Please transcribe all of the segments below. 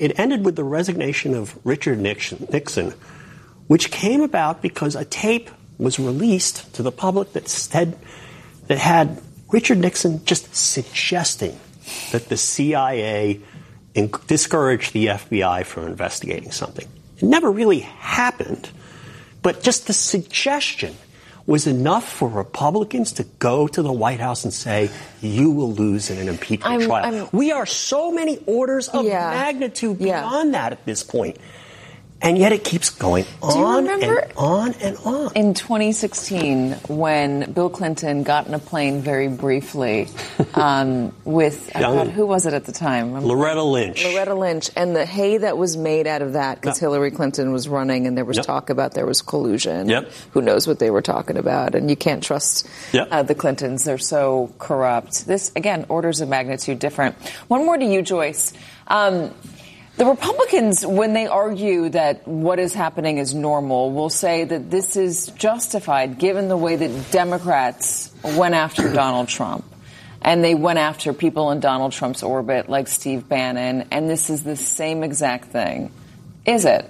it ended with the resignation of Richard Nixon, which came about because a tape was released to the public that had Richard Nixon just suggesting that the CIA discouraged the FBI from investigating something. It never really happened, but just the suggestion was enough for Republicans to go to the White House and say, you will lose in an impeachment trial. We are so many orders of magnitude beyond that at this point. And yet it keeps going on and on and on. In 2016, when Bill Clinton got in a plane very briefly with, who was it at the time? Loretta Lynch. Loretta Lynch. And the hay that was made out of that, because Hillary Clinton was running and there was talk about there was collusion. Who knows what they were talking about. And you can't trust the Clintons. They're so corrupt. This, again, orders of magnitude different. One more to you, Joyce. The Republicans, when they argue that what is happening is normal, will say that this is justified given the way that Democrats went after Donald Trump. And they went after people in Donald Trump's orbit like Steve Bannon. And this is the same exact thing. Is it?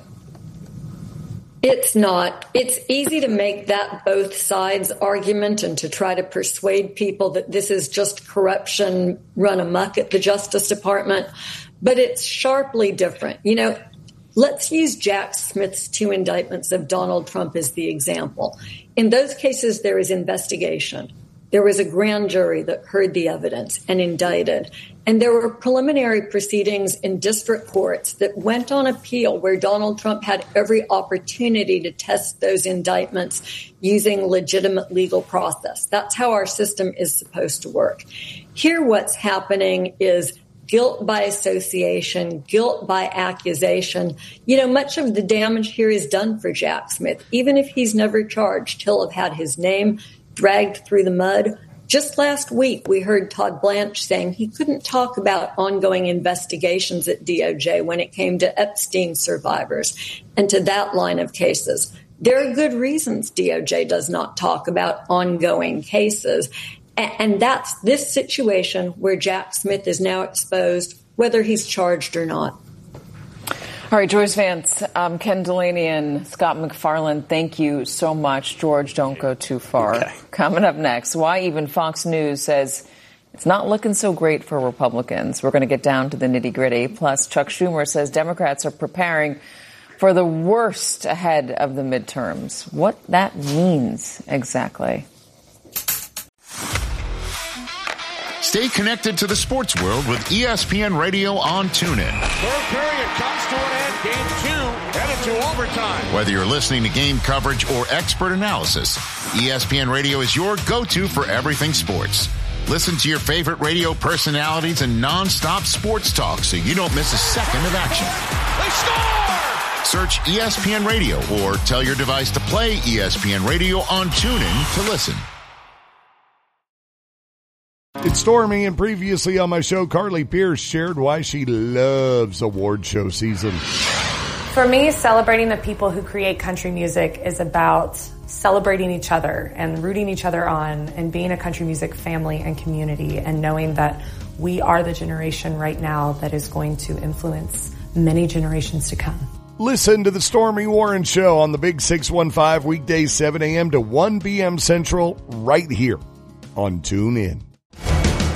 It's not. It's easy to make that both sides argument and to try to persuade people that this is just corruption run amok at the Justice Department. But it's sharply different. You know, let's use Jack Smith's 2 indictments of Donald Trump as the example. In those cases, there is investigation. There was a grand jury that heard the evidence and indicted. And there were preliminary proceedings in district courts that went on appeal where Donald Trump had every opportunity to test those indictments using legitimate legal process. That's how our system is supposed to work. Here, what's happening is guilt by association, guilt by accusation. You know, much of the damage here is done for Jack Smith. Even if he's never charged, he'll have had his name dragged through the mud. Just last week, we heard Todd Blanche saying he couldn't talk about ongoing investigations at DOJ when it came to Epstein survivors and to that line of cases. There are good reasons DOJ does not talk about ongoing cases. And that's this situation where Jack Smith is now exposed, whether he's charged or not. All right, Joyce Vance, Ken Delaney, and Scott McFarland, thank you so much. George, don't go too far. Okay. Coming up next, why even Fox News says it's not looking so great for Republicans. We're going to get down to the nitty-gritty. Plus, Chuck Schumer says Democrats are preparing for the worst ahead of the midterms. What that means exactly. Stay connected to the sports world with ESPN Radio on TuneIn. Third period comes to an end. Game 2 headed to overtime. Whether you're listening to game coverage or expert analysis, ESPN Radio is your go-to for everything sports. Listen to your favorite radio personalities and non-stop sports talk so you don't miss a second of action. They score! Search ESPN Radio or tell your device to play ESPN Radio on TuneIn to listen. It's Stormy, and previously on my show, Carly Pierce shared why she loves award show season. For me, celebrating the people who create country music is about celebrating each other and rooting each other on and being a country music family and community and knowing that we are the generation right now that is going to influence many generations to come. Listen to the Stormy Warren Show on the Big 615 weekdays 7 a.m. to 1 p.m. Central right here on TuneIn.